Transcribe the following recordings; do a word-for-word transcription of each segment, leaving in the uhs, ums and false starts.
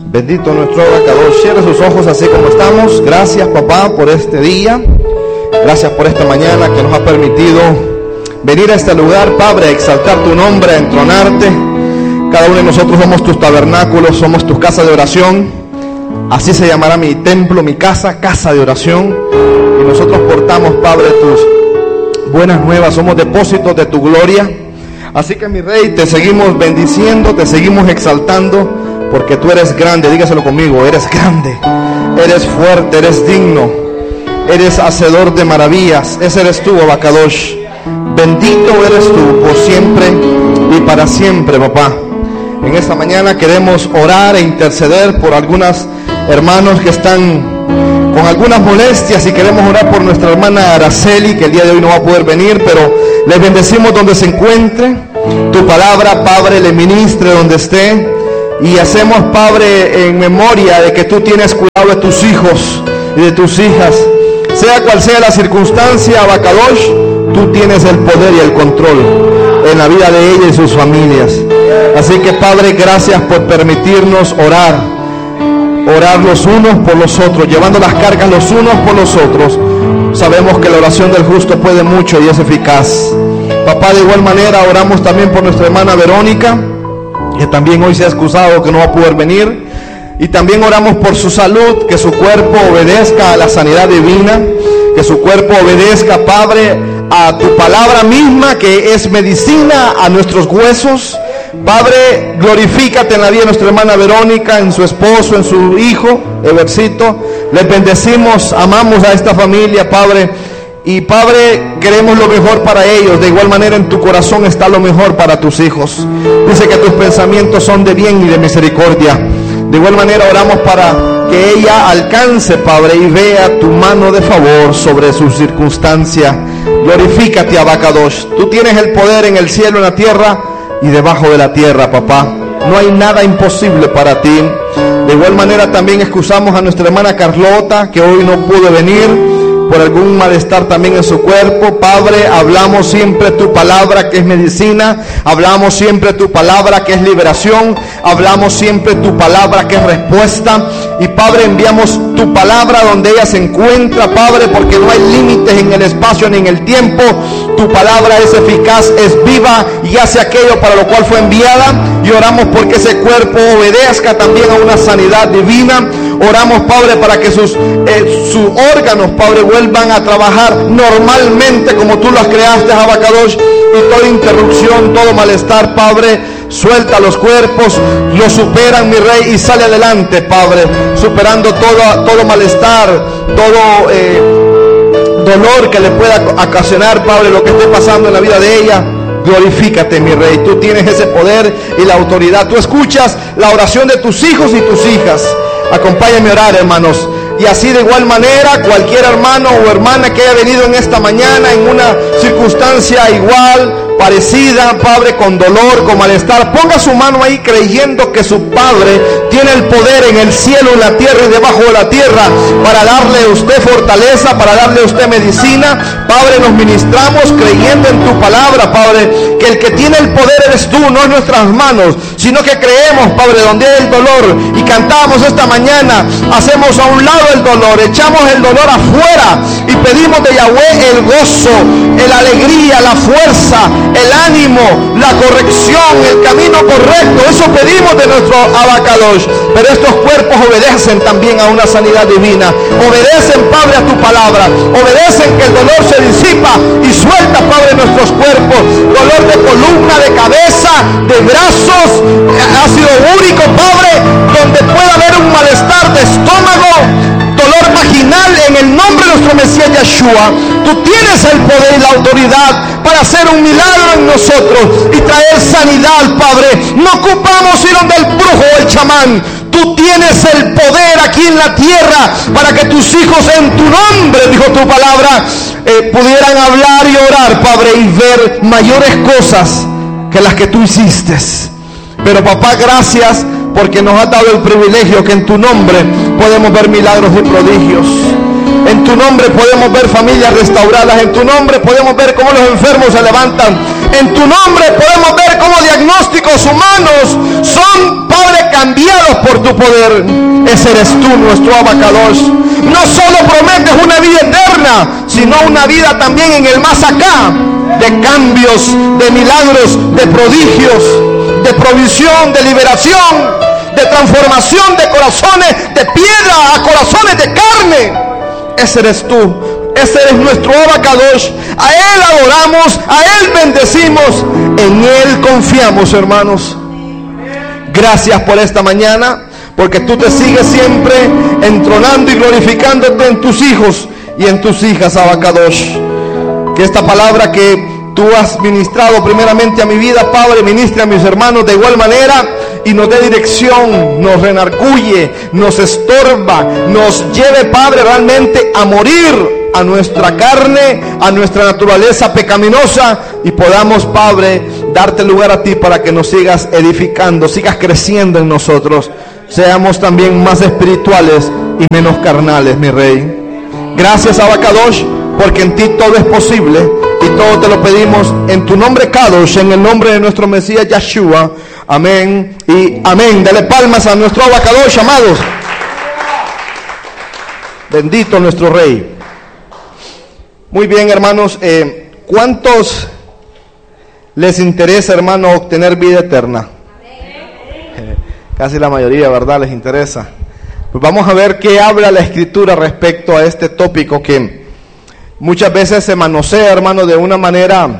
Bendito nuestro abacados. Cierre sus ojos así como estamos. Gracias, papá, por este día. Gracias por esta mañana que nos ha permitido venir a este lugar, Padre, a exaltar tu nombre, a entronarte. Cada uno de nosotros somos tus tabernáculos, somos tus casas de oración. Así se llamará mi templo, mi casa, casa de oración. Y nosotros portamos, Padre, tus buenas nuevas, somos depósitos de tu gloria. Así que, mi Rey, te seguimos bendiciendo, te seguimos exaltando, porque tú eres grande. Dígaselo conmigo: eres grande, eres fuerte, eres digno, eres hacedor de maravillas. Ese eres tú, Abacadosh. Bendito eres tú por siempre y para siempre, papá. En esta mañana queremos orar e interceder por algunos hermanos que están con algunas molestias, y queremos orar por nuestra hermana Araceli, que el día de hoy no va a poder venir, pero le bendecimos donde se encuentre. Tu palabra, Padre, le ministre donde esté, y hacemos, Padre, en memoria de que tú tienes cuidado de tus hijos y de tus hijas. Sea cual sea la circunstancia, Abacadosh, tú tienes el poder y el control en la vida de ella y sus familias. Así que, Padre, gracias por permitirnos orar, orar los unos por los otros, llevando las cargas los unos por los otros. Sabemos que la oración del justo puede mucho y es eficaz. Papá, de igual manera oramos también por nuestra hermana Verónica, que también hoy se ha excusado, que no va a poder venir. Y también oramos por su salud, que su cuerpo obedezca a la sanidad divina, que su cuerpo obedezca, Padre, a tu palabra misma, que es medicina a nuestros huesos. Padre, glorifícate en la vida de nuestra hermana Verónica, en su esposo, en su hijo, Evercito. Les bendecimos, amamos a esta familia, Padre. Y, Padre, queremos lo mejor para ellos. De igual manera, en tu corazón está lo mejor para tus hijos. Dice que tus pensamientos son de bien y de misericordia. De igual manera oramos para que ella alcance, Padre, y vea tu mano de favor sobre su circunstancia. Glorifícate, Abacadosh. Tú tienes el poder en el cielo, en la tierra y debajo de la tierra, papá. No hay nada imposible para ti. De igual manera también excusamos a nuestra hermana Carlota, que hoy no pudo venir por algún malestar también en su cuerpo. Padre, hablamos siempre tu palabra, que es medicina. Hablamos siempre tu palabra, que es liberación. Hablamos siempre tu palabra, que es respuesta. Y, Padre, enviamos tu palabra donde ella se encuentra, Padre, porque no hay límites en el espacio ni en el tiempo. Tu palabra es eficaz, es viva y hace aquello para lo cual fue enviada. Y oramos porque ese cuerpo obedezca también a una sanidad divina. Oramos, Padre, para que sus, eh, sus órganos, Padre, vuelvan a trabajar normalmente como tú los creaste, Abacadosh. Y toda interrupción, todo malestar, Padre, suelta los cuerpos, lo superan, mi Rey, y sale adelante, Padre, superando todo, todo malestar, todo eh, dolor que le pueda ocasionar, Padre, lo que esté pasando en la vida de ella. Glorifícate, mi Rey. Tú tienes ese poder y la autoridad. Tú escuchas la oración de tus hijos y tus hijas. Acompáñame a orar, hermanos. Y así, de igual manera, cualquier hermano o hermana que haya venido en esta mañana en una circunstancia igual, parecida, Padre, con dolor, con malestar, ponga su mano ahí creyendo que su Padre tiene el poder en el cielo, en la tierra y debajo de la tierra para darle a usted fortaleza, para darle a usted medicina. Padre, nos ministramos creyendo en tu palabra, Padre, que el que tiene el poder eres tú, no en nuestras manos, sino que creemos, Padre, donde hay el dolor, y cantamos esta mañana, hacemos a un lado el dolor, echamos el dolor afuera y pedimos de Yahweh el gozo, la alegría, la fuerza, el ánimo, la corrección, el camino correcto. Eso pedimos de nuestro Abacadosh. Pero estos cuerpos obedecen también a una sanidad divina. Obedecen, Padre, a tu palabra. Obedecen que el dolor se disipa y suelta, Padre, nuestros cuerpos. Dolor de columna, de cabeza, de brazos, ácido úrico, Padre, donde pueda haber un malestar de estómago, dolor vaginal, en el nombre de nuestro Mesías Yeshua. Tú tienes el poder y la autoridad para hacer un milagro en nosotros y traer sanidad, Padre. No ocupamos ir donde el brujo o el chamán. Tú tienes el poder aquí en la tierra para que tus hijos en tu nombre, dijo tu palabra, eh, pudieran hablar y orar, Padre, y ver mayores cosas que las que tú hiciste. Pero, papá, gracias porque nos has dado el privilegio que en tu nombre podemos ver milagros y prodigios. En tu nombre podemos ver familias restauradas. En tu nombre podemos ver cómo los enfermos se levantan. En tu nombre podemos ver cómo diagnósticos humanos son, Padre, cambiados por tu tu poder. Ese eres tú, nuestro Abacadosh. No solo prometes una vida eterna, sino una vida también en el más acá, de cambios, de milagros, de prodigios, de provisión, de liberación, de transformación de corazones de piedra a corazones de carne. Ese eres tú, ese es nuestro Abacadosh. A Él adoramos, a Él bendecimos, en Él confiamos, hermanos. Gracias por esta mañana, porque tú te sigues siempre entronando y glorificándote en tus hijos y en tus hijas, Abacadosh. Que esta palabra que tú has ministrado primeramente a mi vida, Padre, ministre a mis hermanos de igual manera, y nos dé dirección, nos renarguye, nos estorba, nos lleve, Padre, realmente a morir a nuestra carne, a nuestra naturaleza pecaminosa, y podamos, Padre, darte lugar a ti para que nos sigas edificando, sigas creciendo en nosotros, seamos también más espirituales y menos carnales, mi Rey. Gracias, Abacadosh, porque en ti todo es posible, y todo te lo pedimos en tu nombre, Kadosh, en el nombre de nuestro Mesías Yeshua. Amén y amén. Dale palmas a nuestro Abacadosh, amados. Bendito nuestro Rey. Muy bien, hermanos, eh, ¿cuántos les interesa, hermano, obtener vida eterna? Eh, casi la mayoría, ¿verdad? Les interesa. Pues vamos a ver qué habla la Escritura respecto a este tópico que muchas veces se manosea, hermano, de una manera,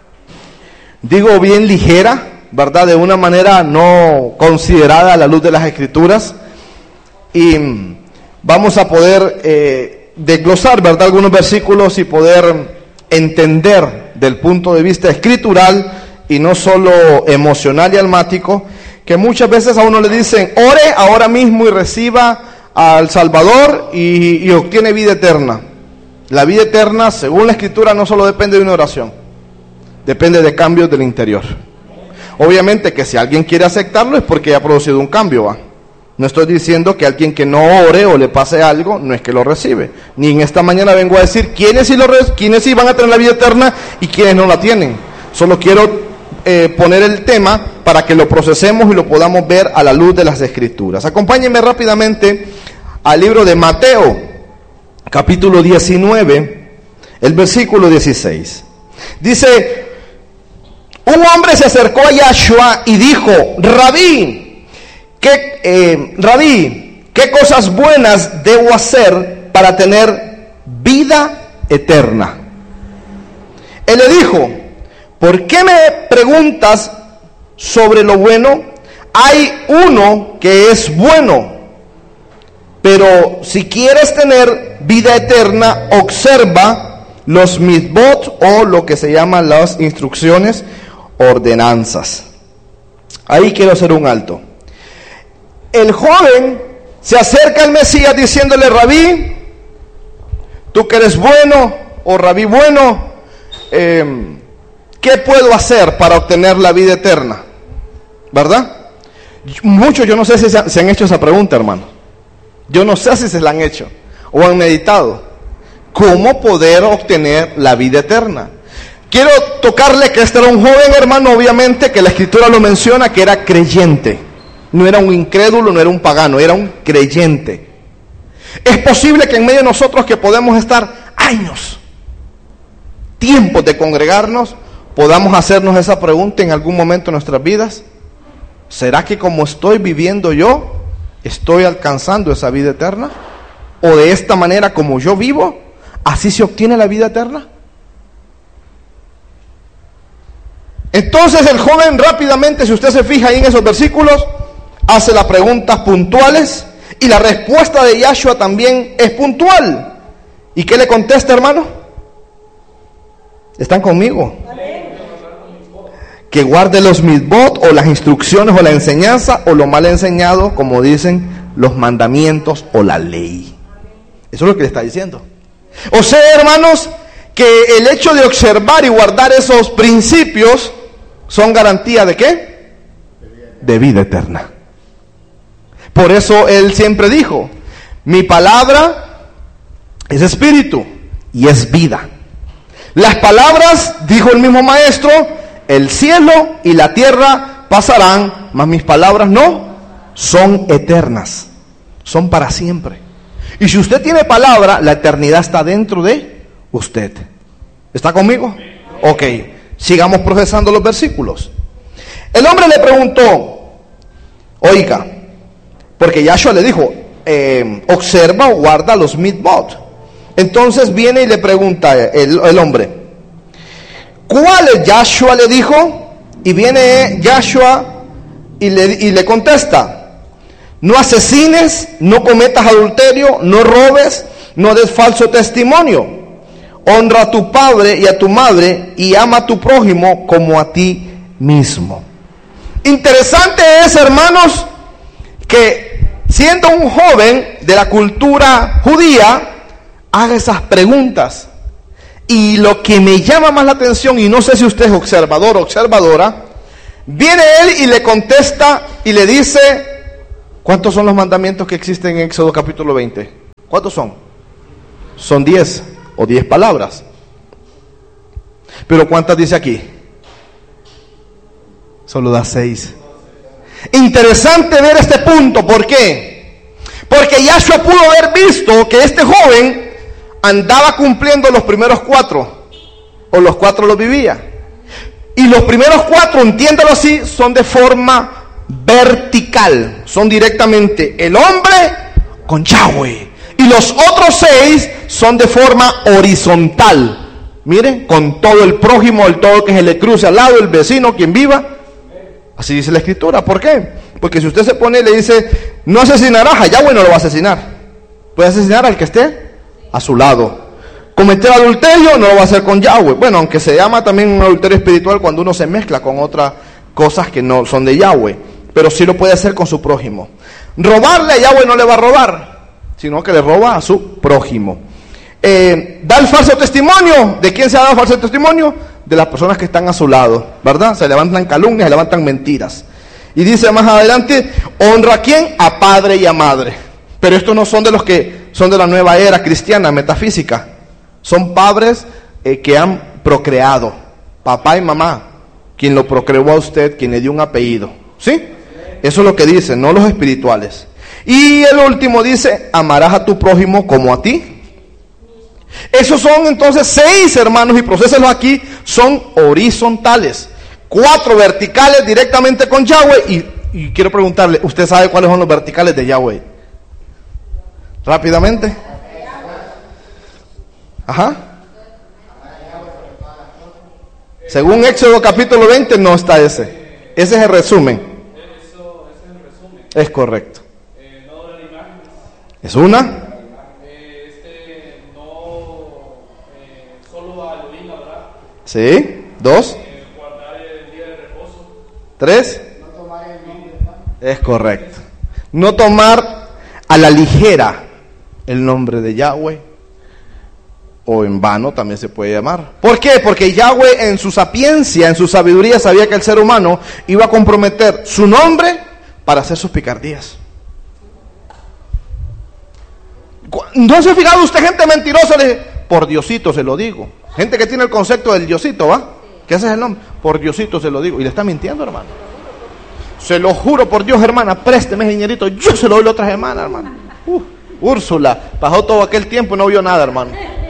digo, bien ligera, ¿verdad? De una manera no considerada a la luz de las Escrituras. Y vamos a poder eh, desglosar, ¿verdad?, algunos versículos y poder entender del punto de vista escritural y no solo emocional y almático, que muchas veces a uno le dicen, ore ahora mismo y reciba al Salvador y, y obtiene vida eterna. La vida eterna, según la Escritura, no solo depende de una oración, depende de cambios del interior. Obviamente que si alguien quiere aceptarlo es porque ha producido un cambio, ¿va? No estoy diciendo que alguien que no ore o le pase algo, no es que lo recibe. Ni en esta mañana vengo a decir quiénes sí, lo re- quiénes sí van a tener la vida eterna y quiénes no la tienen. Solo quiero eh, poner el tema para que lo procesemos y lo podamos ver a la luz de las Escrituras. Acompáñenme rápidamente al libro de Mateo, capítulo diecinueve, el versículo dieciséis. Dice, un hombre se acercó a Yahshua y dijo, Rabí, ¿Qué, eh, Rabí, ¿qué cosas buenas debo hacer para tener vida eterna? Él le dijo, ¿por qué me preguntas sobre lo bueno? Hay uno que es bueno, pero si quieres tener vida eterna, observa los mitzvot, o lo que se llaman las instrucciones, ordenanzas. Ahí quiero hacer un alto. El joven se acerca al Mesías diciéndole, Rabí, tú que eres bueno, o Rabí bueno, eh, ¿qué puedo hacer para obtener la vida eterna? ¿Verdad? Muchos, yo no sé si se, se han hecho esa pregunta, hermano. Yo no sé si se la han hecho o han meditado. ¿Cómo poder obtener la vida eterna? Quiero tocarle que este era un joven, hermano, obviamente que la Escritura lo menciona, que era creyente. No era un incrédulo, no era un pagano, era un creyente. Es posible que en medio de nosotros, que podemos estar años, tiempos de congregarnos, podamos hacernos esa pregunta en algún momento de nuestras vidas. ¿Será que como estoy viviendo yo, estoy alcanzando esa vida eterna? ¿O de esta manera como yo vivo, así se obtiene la vida eterna? Entonces el joven rápidamente, si usted se fija ahí en esos versículos, hace las preguntas puntuales, y la respuesta de Yahshua también es puntual. ¿Y qué le contesta, hermano? ¿Están conmigo? Que guarde los mitzvot, o las instrucciones, o la enseñanza, o lo mal enseñado, como dicen los mandamientos o la ley. Eso es lo que le está diciendo. O sea, hermanos, que el hecho de observar y guardar esos principios son garantía ¿de qué? De vida eterna. Por eso él siempre dijo, mi palabra es espíritu y es vida. Las palabras, dijo el mismo maestro, el cielo y la tierra pasarán, mas mis palabras no son eternas, son para siempre. Y si usted tiene palabra, la eternidad está dentro de usted. ¿Está conmigo? Ok, sigamos procesando los versículos. El hombre le preguntó, oiga, porque Yahshua le dijo, eh, observa o guarda los mitzvot. Entonces viene y le pregunta el, el hombre, ¿cuál es? Yahshua le dijo, y viene Yahshua y le, y le contesta, no asesines, no cometas adulterio, no robes, no des falso testimonio, honra a tu padre y a tu madre y ama a tu prójimo como a ti mismo. Interesante es, hermanos, que siendo un joven de la cultura judía, haga esas preguntas. Y lo que me llama más la atención, y no sé si usted es observador o observadora, viene él y le contesta y le dice, ¿cuántos son los mandamientos que existen en Éxodo capítulo veinte? ¿Cuántos son? Son diez o diez palabras. Pero ¿cuántas dice aquí? Solo da seis. Interesante ver este punto. ¿Por qué? Porque Yahshua pudo haber visto que este joven andaba cumpliendo los primeros cuatro, o los cuatro los vivía. Y los primeros cuatro, entiéndalo así, son de forma vertical, son directamente el hombre con Yahweh. Y los otros seis son de forma horizontal. Miren, con todo el prójimo, el todo que se le cruce al lado, el vecino, quien viva. Así dice la escritura. ¿Por qué? Porque si usted se pone y le dice, no asesinarás, a Yahweh no lo va a asesinar. Puede asesinar al que esté a su lado. Cometer adulterio no lo va a hacer con Yahweh. Bueno, aunque se llama también un adulterio espiritual cuando uno se mezcla con otras cosas que no son de Yahweh, pero sí lo puede hacer con su prójimo. Robarle a Yahweh no le va a robar, sino que le roba a su prójimo. Eh, da el falso testimonio. ¿De quién se ha dado falso testimonio? De las personas que están a su lado, ¿verdad? Se levantan calumnias, se levantan mentiras. Y dice más adelante, honra a quién, a padre y a madre. Pero estos no son de los que son de la nueva era cristiana, metafísica. Son padres eh, que han procreado, papá y mamá, quien lo procreó a usted, quien le dio un apellido, ¿sí? Eso es lo que dice, no los espirituales. Y el último dice, amarás a tu prójimo como a ti. Esos son entonces seis, hermanos, y procesos aquí son horizontales. Cuatro verticales directamente con Yahweh. Y, y quiero preguntarle, ¿usted sabe cuáles son los verticales de Yahweh? Rápidamente. Ajá. Según Éxodo capítulo veinte no está ese. Ese es el resumen. Es correcto. Es una. Sí. Dos. Tres. Es correcto. No tomar a la ligera el nombre de Yahweh, o en vano también se puede llamar. ¿Por qué? Porque Yahweh en su sapiencia, en su sabiduría, sabía que el ser humano iba a comprometer su nombre para hacer sus picardías. ¿No se ha fijado usted gente mentirosa? Le, por Diosito se lo digo. Gente que tiene el concepto del Diosito, ¿va? ¿Qué ese es el nombre? Por Diosito se lo digo. Y le está mintiendo, hermano. Se lo juro por Dios, hermana, présteme dinerito, yo se lo doy la otra semana, hermano. Uh, Úrsula, pasó todo aquel tiempo y no vio nada, hermano.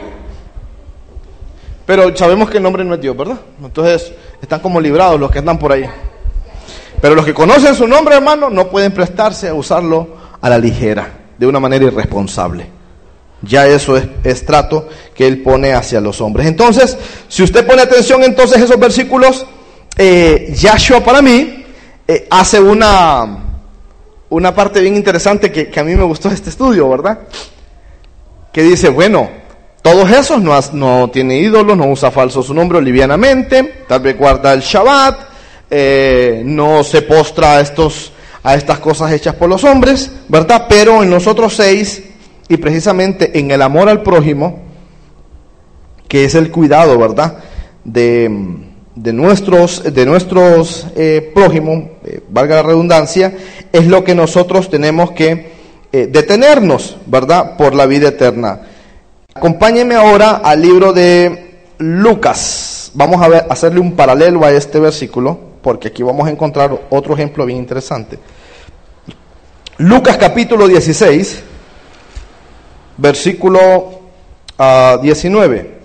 Pero sabemos que el nombre no es Dios, ¿verdad? Entonces están como librados los que andan por ahí. Pero los que conocen su nombre, hermano, no pueden prestarse a usarlo a la ligera, de una manera irresponsable. Ya eso es, es trato que él pone hacia los hombres. Entonces, si usted pone atención, entonces esos versículos, eh, Yahshua para mí eh, hace una, una parte bien interesante que, que a mí me gustó de este estudio, ¿verdad? Que dice, bueno, todos esos no, no tiene ídolos, no usa falso su nombre livianamente, tal vez guarda el Shabbat, eh, no se postra a, estos, a estas cosas hechas por los hombres, ¿verdad? Pero en los otros seis, y precisamente en el amor al prójimo, que es el cuidado, ¿verdad? De, de nuestros, de nuestros eh, prójimos, eh, valga la redundancia, es lo que nosotros tenemos que eh, detenernos, ¿verdad? Por la vida eterna. Acompáñenme ahora al libro de Lucas. Vamos a ver, hacerle un paralelo a este versículo, porque aquí vamos a encontrar otro ejemplo bien interesante. Lucas capítulo dieciséis, versículo uh, diecinueve.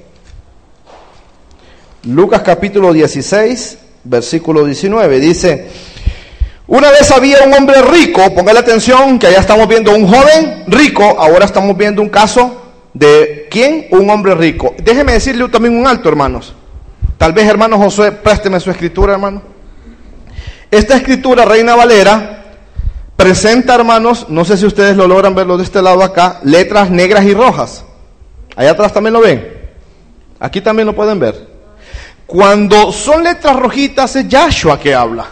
Lucas capítulo dieciséis, versículo diecinueve, dice: una vez había un hombre rico. Póngale atención que allá estamos viendo un joven rico, ahora estamos viendo un caso de ¿quién? Un hombre rico. Déjeme decirle también un alto, hermanos. Tal vez, hermano Josué, présteme su escritura, hermano. Esta escritura, Reina Valera, presenta, hermanos, no sé si ustedes lo logran verlo de este lado acá, letras negras y rojas. Allá atrás también lo ven. Aquí también lo pueden ver. Cuando son letras rojitas es Yahshua que habla.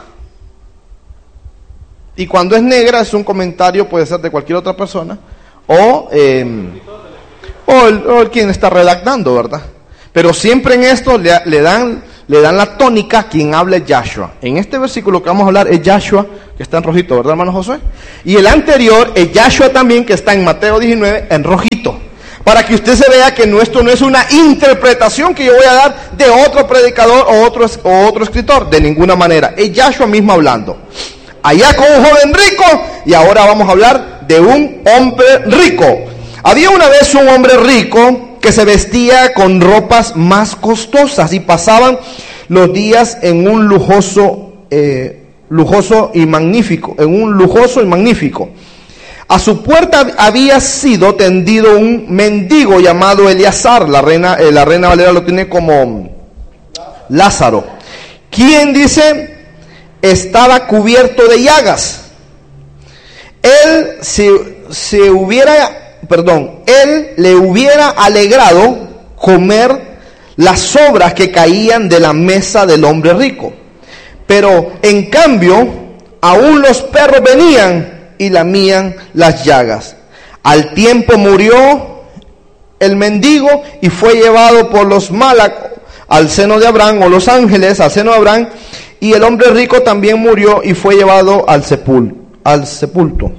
Y cuando es negra es un comentario, puede ser de cualquier otra persona, o, eh, o, el, o el quien está redactando, ¿verdad? Pero siempre en esto le, le dan le dan la tónica, quien habla es Yahshua. En este versículo que vamos a hablar es Yahshua, que está en rojito, ¿verdad, hermano Josué? Y el anterior es Yahshua también, que está en Mateo diecinueve, en rojito. Para que usted se vea que esto no es una interpretación que yo voy a dar de otro predicador o otro, o otro escritor, de ninguna manera. Es Yahshua mismo hablando. Allá con un joven rico, y ahora vamos a hablar de un hombre rico. Había una vez un hombre rico que se vestía con ropas más costosas y pasaban los días en un lujoso, eh, lujoso y magnífico, en un lujoso y magnífico. A su puerta había sido tendido un mendigo llamado Eleazar. La reina, eh, la Reina Valera lo tiene como Lázaro, quien dice estaba cubierto de llagas. Él si, si hubiera, perdón, él le hubiera alegrado comer las sobras que caían de la mesa del hombre rico. Pero en cambio, aún los perros venían y lamían las llagas. Al tiempo murió el mendigo y fue llevado por los Malach al seno de Abraham, o los ángeles al seno de Abraham. Y el hombre rico también murió y fue llevado al sepul, al sepulto,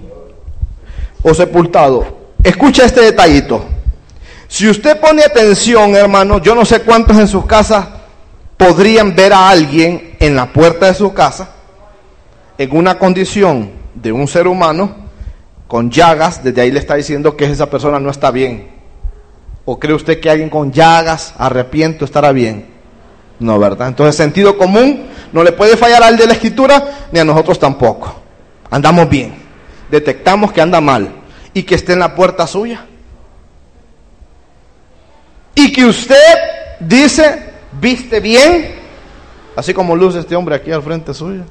o sepultado. Escucha este detallito. Si usted pone atención, hermano, yo no sé cuántos en sus casas podrían ver a alguien en la puerta de su casa, en una condición de un ser humano, con llagas. Desde ahí le está diciendo que esa persona no está bien. ¿O cree usted que alguien con llagas, arrepiento, estará bien? No, ¿verdad? Entonces, sentido común no le puede fallar al de la escritura, ni a nosotros tampoco. Andamos bien. Detectamos que anda mal y que esté en la puerta suya. Y que usted dice, viste bien, así como luce este hombre aquí al frente suyo.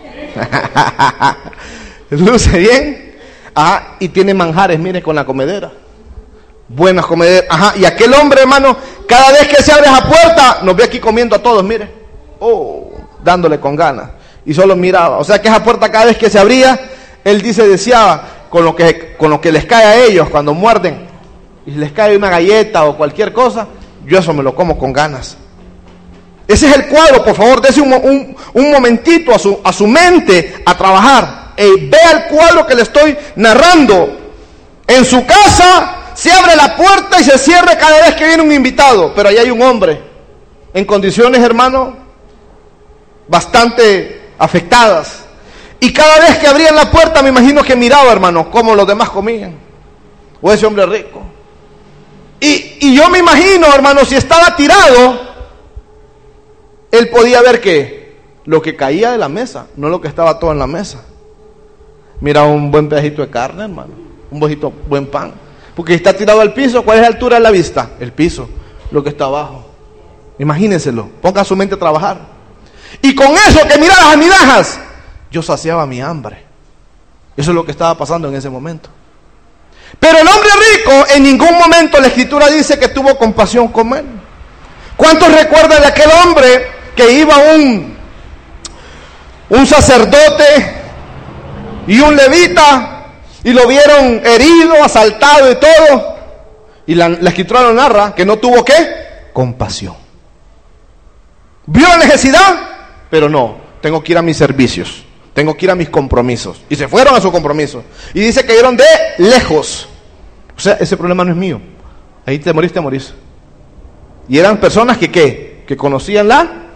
Luce bien. Ajá, y tiene manjares, mire, con la comedera. Buenas comederas. Ajá, y aquel hombre, hermano, cada vez que se abre esa puerta, nos ve aquí comiendo a todos, mire. Oh, dándole con ganas. Y solo miraba. O sea que esa puerta cada vez que se abría, él dice, deseaba, con lo que, con lo que les cae a ellos cuando muerden, y les cae una galleta o cualquier cosa, yo eso me lo como con ganas. Ese es el cuadro, por favor, dése un, un, un momentito a su, a su mente a trabajar. Eh, vea el cuadro que le estoy narrando. En su casa se abre la puerta y se cierra cada vez que viene un invitado, pero ahí hay un hombre en condiciones, hermano, bastante afectadas. Y cada vez que abrían la puerta, me imagino que miraba, hermano, cómo los demás comían. O ese hombre rico. Y, y yo me imagino, hermano, si estaba tirado, él podía ver que lo que caía de la mesa, no lo que estaba todo en la mesa. Mira, un buen pedacito de carne, hermano, un buen, buen pan. Porque está tirado al piso, ¿cuál es la altura de la vista? El piso, lo que está abajo. Imagínenselo, ponga su mente a trabajar. Y con eso que mira las migajas, yo saciaba mi hambre. Eso es lo que estaba pasando en ese momento. Pero el hombre rico, en ningún momento la escritura dice que tuvo compasión con él. ¿Cuántos recuerdan de aquel hombre que iba un, un sacerdote y un levita y lo vieron herido, asaltado y todo? Y la, la escritura lo narra que no tuvo ¿qué? Compasión. Vio la necesidad, pero no, tengo que ir a mis servicios, tengo que ir a mis compromisos. Y se fueron a su compromiso. Y dice que vieron de lejos. O sea, ese problema no es mío. Ahí te moriste, te morís. Y eran personas que ¿qué? Que conocían la